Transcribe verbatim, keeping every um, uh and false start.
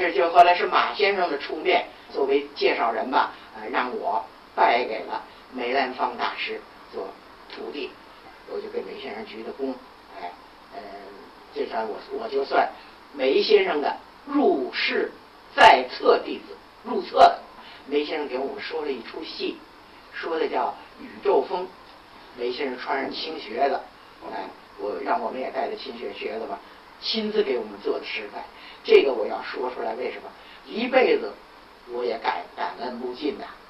这就后来是马先生的出面作为介绍人吧，呃，让我拜给了梅兰芳大师做徒弟，我就给梅先生鞠的躬，哎，呃，这算我我就算梅先生的入室在册弟子，入册的。梅先生给我们说了一出戏，说的叫《宇宙风》，梅先生穿上青靴子，哎，我让我们也带着青靴靴子吧，亲自给我们做的示范。这个我要说出来，为什么？一辈子我也感感恩不尽呐、啊。